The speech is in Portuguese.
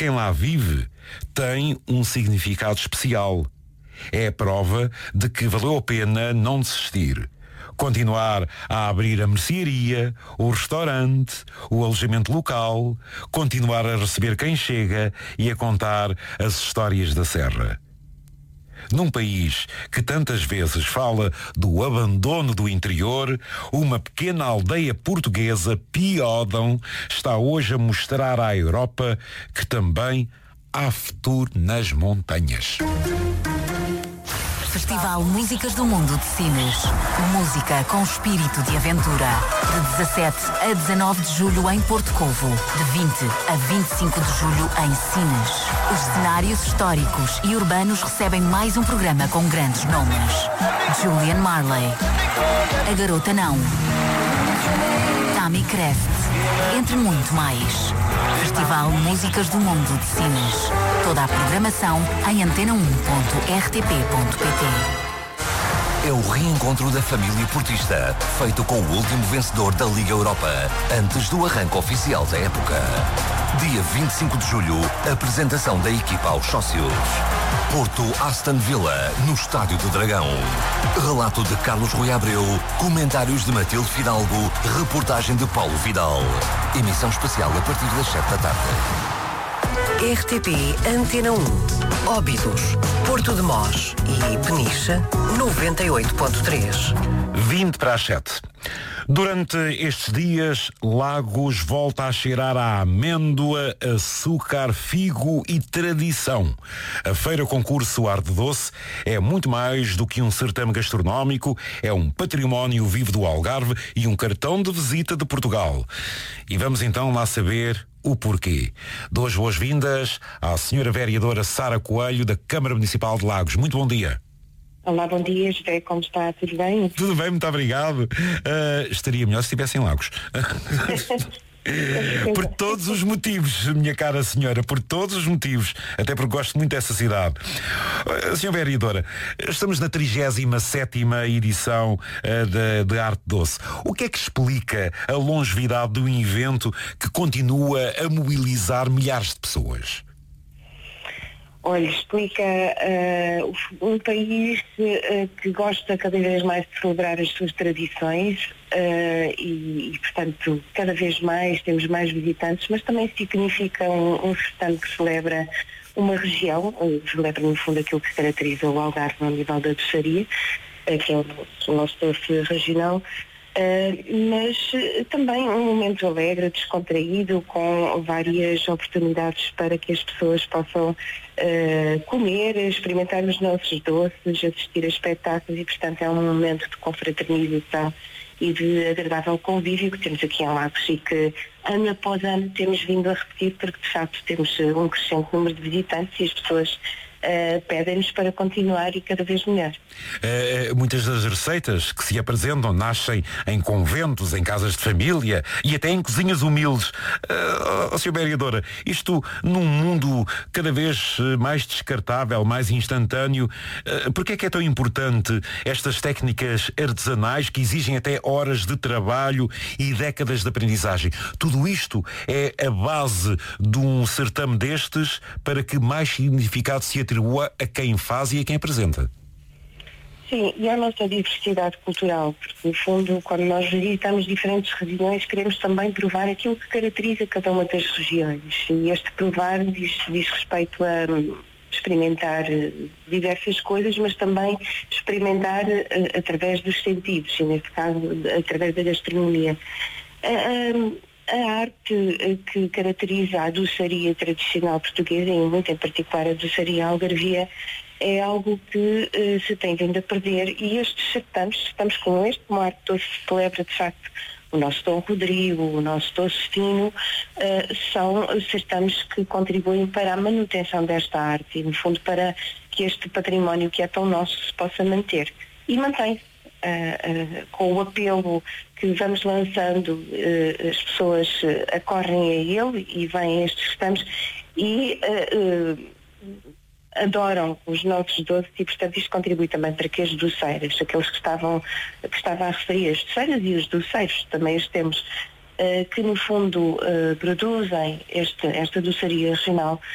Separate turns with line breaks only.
quem lá vive, tem um significado especial. É a prova de que valeu a pena não desistir. Continuar a abrir a mercearia, o restaurante, o alojamento local, continuar a receber quem chega e a contar as histórias da Serra. Num país que tantas vezes fala do abandono do interior, uma pequena aldeia portuguesa, Piódão, está hoje a mostrar à Europa que também há futuro nas montanhas.
Festival Músicas do Mundo de Sines. Música com espírito de aventura. De 17 a 19 de julho em Porto Covo. De 20 a 25 de julho em Sines. Os cenários históricos e urbanos recebem mais um programa com grandes nomes. Julian Marley. A Garota Não. Tammy Crest. Entre muito mais. Festival Músicas do Mundo de Sines. Toda a programação em antena1.rtp.pt.
É o reencontro da família portista, feito com o último vencedor da Liga Europa, antes do arranque oficial da época. Dia 25 de julho, apresentação da equipa aos sócios. Porto Aston Villa, no Estádio do Dragão. Relato de Carlos Rui Abreu, comentários de Matilde Fidalgo, reportagem de Paulo Vidal. Emissão especial a partir das 7 da tarde.
RTP Antena 1, Óbidos, Porto de Mós e Peniche, 98.3.
20 para as 7. Durante estes dias, Lagos volta a cheirar a amêndoa, açúcar, figo e tradição. A Feira Concurso Arte Doce é muito mais do que um certame gastronómico, é um património vivo do Algarve e um cartão de visita de Portugal. E vamos então lá saber o porquê. Dou as boas-vindas à senhora vereadora Sara Coelho, da Câmara Municipal de Lagos. Muito bom dia.
Olá, bom dia, José, como está? Tudo bem?
Tudo bem, muito obrigado. Estaria melhor se estivesse em Lagos. Por todos os motivos, minha cara senhora, por todos os motivos, até porque gosto muito dessa cidade. Senhora vereadora, estamos na 37ª edição de Arte Doce. O que é que explica a longevidade de um evento que continua a mobilizar milhares de pessoas?
Olha, explica um país que gosta cada vez mais de celebrar as suas tradições e, portanto, cada vez mais temos mais visitantes, mas também significa um certame que celebra uma região, celebra no fundo aquilo que caracteriza o Algarve ao nível da doçaria, que é o nosso doce regional. Mas também um momento alegre, descontraído, com várias oportunidades para que as pessoas possam comer, experimentar os nossos doces, assistir a espetáculos e, portanto, é um momento de confraternização e de agradável convívio que temos aqui em Lagos e que ano após ano temos vindo a repetir porque, de facto, temos um crescente número de visitantes e as pessoas pedem-nos para continuar e cada vez melhor.
Muitas das receitas que se apresentam nascem em conventos, em casas de família e até em cozinhas humildes. Sra. Vereadora, isto num mundo cada vez mais descartável, mais instantâneo, porquê é que é tão importante estas técnicas artesanais que exigem até horas de trabalho e décadas de aprendizagem? Tudo isto é a base de um certame destes para que mais significado se atribua a quem faz e a quem apresenta.
Sim, e a nossa diversidade cultural, porque no fundo, quando nós visitamos diferentes regiões, queremos também provar aquilo que caracteriza cada uma das regiões. E este provar diz respeito a experimentar diversas coisas, mas também experimentar através dos sentidos, e neste caso, através da gastronomia. A arte que caracteriza a doçaria tradicional portuguesa, e muito em particular a doçaria algarvia, é algo que se tem vindo a perder, e estes certames como este, como a Arte Doce celebra de facto o nosso Dom Rodrigo, o nosso Doce Fino, são certames que contribuem para a manutenção desta arte e, no fundo, para que este património que é tão nosso se possa manter. E mantém-se. Com o apelo que vamos lançando, as pessoas acorrem a ele e vêm a estes stands e adoram os nossos doces e, portanto, isto contribui também para que as doceiras, aqueles que estava a referir, as doceiras e os doceiros, também os temos, que no fundo produzem esta doçaria regional,